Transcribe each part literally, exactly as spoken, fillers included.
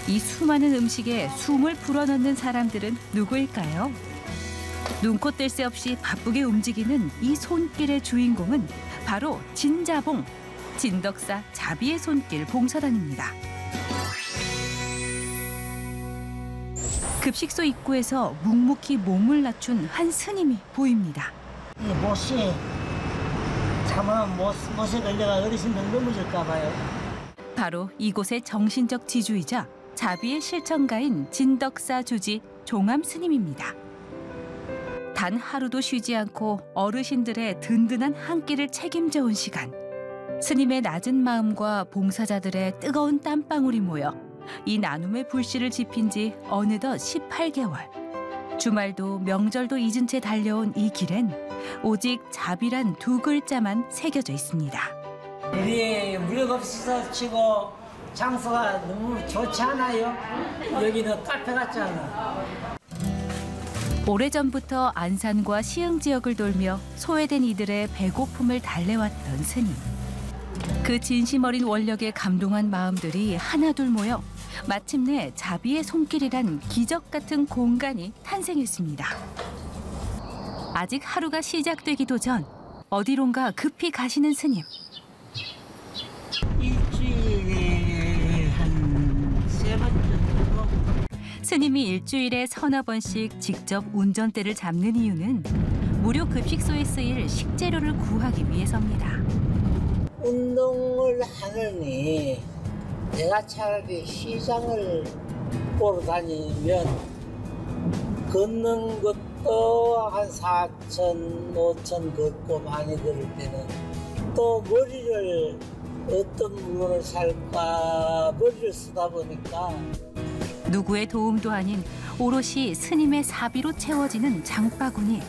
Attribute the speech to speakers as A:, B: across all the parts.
A: 이 수많은 음식에 숨을 불어넣는 사람들은 누구일까요? 눈코 뜰 새 없이 바쁘게 움직이는 이 손길의 주인공은 바로 진자봉, 진덕사 자비의 손길 봉사단입니다. 급식소 입구에서 묵묵히 몸을 낮춘 한 스님이 보입니다.
B: 이 못이 잘못하면 못, 못에 걸려가 어르신들 넘어질까 봐요.
A: 바로 이곳의 정신적 지주이자 자비의 실천가인 진덕사 주지 종암 스님입니다. 단 하루도 쉬지 않고 어르신들의 든든한 한 끼를 책임져 온 시간. 스님의 낮은 마음과 봉사자들의 뜨거운 땀방울이 모여 이 나눔의 불씨를 지핀 지 어느덧 십팔 개월. 주말도 명절도 잊은 채 달려온 이 길엔 오직 자비란 두 글자만 새겨져 있습니다.
B: 우리 무력 없이서 치고 장소가 너무 좋지 않아요? 여기는 카페 같잖아.
A: 오래전부터 안산과 시흥 지역을 돌며 소외된 이들의 배고픔을 달래왔던 스님. 그 진심 어린 원력에 감동한 마음들이 하나둘 모여 마침내 자비의 손길이란 기적 같은 공간이 탄생했습니다. 아직 하루가 시작되기도 전 어디론가 급히 가시는 스님.
B: 일주일에 한 세 번 정도.
A: 스님이 일주일에 서너 번씩 직접 운전대를 잡는 이유는 무료 급식소에 쓰일 식재료를 구하기 위해서입니다.
B: 운동을 하느니 내가 차라리 시장을 보러 다니면 걷는 것도 한 사천, 오천 걷고 많이 걸을 때는 또 머리를 어떤 물건을 살까 머리를 쓰다 보니까
A: 누구의 도움도 아닌 오롯이 스님의 사비로 채워지는 장바구니.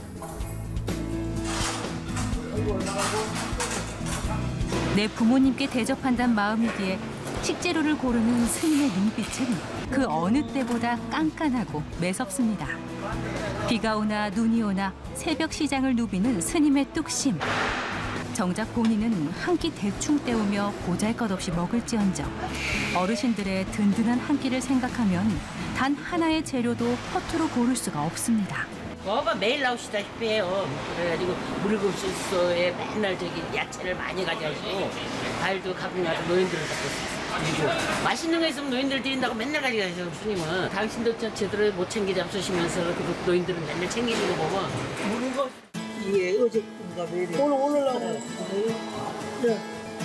A: 내 부모님께 대접한다는 마음이기에 식재료를 고르는 스님의 눈빛은 그 어느 때보다 깐깐하고 매섭습니다. 비가 오나 눈이 오나 새벽 시장을 누비는 스님의 뚝심. 정작 본인은 한 끼 대충 때우며 보잘것없이 먹을지언정 어르신들의 든든한 한 끼를 생각하면 단 하나의 재료도 허투루 고를 수가 없습니다.
C: 뭐가 매일 나오시다시피 해요. 그래가지고 물급식소에 맨날 저기 야채를 많이 가져가시고 과일도 가끔 가서 노인들을 갖고 드리고 맛있는 거 있으면 노인들 드린다고 맨날 가져가시고 스님은 당신도 저 제대로 못 챙겨 잡수시면서 그 노인들은 맨날 챙기는 거 보면
B: 물건 이게 어제인가 매일 오늘 오늘라고 네.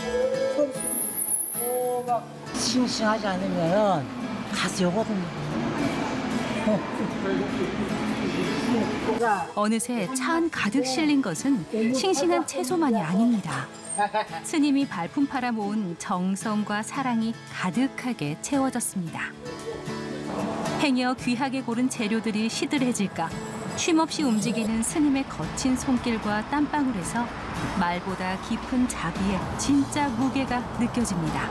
B: 어, 막 싱싱하지 않으면 가서 요거든.
A: 어느새 차 안 가득 실린 것은 싱싱한 채소만이 아닙니다. 스님이 발품 팔아 모은 정성과 사랑이 가득하게 채워졌습니다. 행여 귀하게 고른 재료들이 시들해질까 쉼없이 움직이는 스님의 거친 손길과 땀방울에서 말보다 깊은 자비의 진짜 무게가 느껴집니다.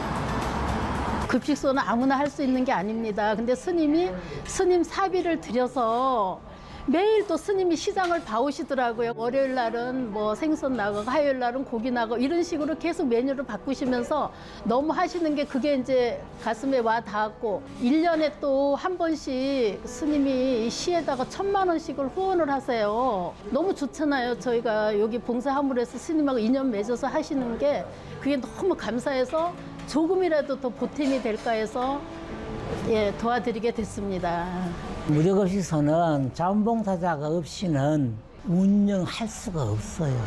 D: 급식소는 아무나 할 수 있는 게 아닙니다. 근데 스님이 스님 사비를 들여서 매일 또 스님이 시장을 봐오시더라고요. 월요일 날은 뭐 생선 나가고 화요일 날은 고기 나가고 이런 식으로 계속 메뉴를 바꾸시면서 너무 하시는 게 그게 이제 가슴에 와 닿았고 일 년에 또 한 번씩 스님이 시에다가 천만 원씩을 후원을 하세요. 너무 좋잖아요. 저희가 여기 봉사화물에서 스님하고 인연 맺어서 하시는 게 그게 너무 감사해서 조금이라도 더 보탬이 될까 해서 예, 도와드리게 됐습니다.
B: 무료급식소는 자원봉사자가 없이는 운영할 수가 없어요.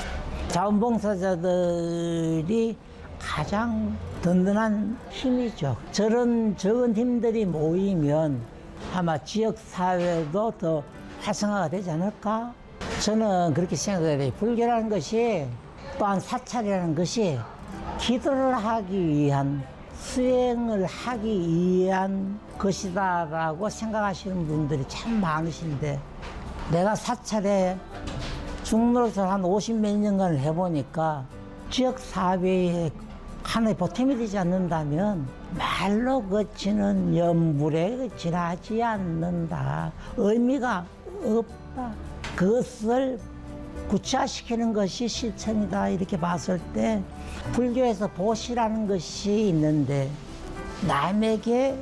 B: 자원봉사자들이 가장 든든한 힘이죠. 저런 적은 힘들이 모이면 아마 지역사회도 더 활성화가 되지 않을까? 저는 그렇게 생각해요. 불교라는 것이 또한 사찰이라는 것이 기도를 하기 위한 수행을 하기 위한 것이다라고 생각하시는 분들이 참 많으신데 내가 사찰에 중노릇을 한 오십 몇 년간을 해보니까 지역사회에 하나의 보탬이 되지 않는다면 말로 그치는 연불에 지나지 않는다. 의미가 없다. 그것을 구체화시키는 것이 실천이다. 이렇게 봤을 때 불교에서 보시라는 것이 있는데 남에게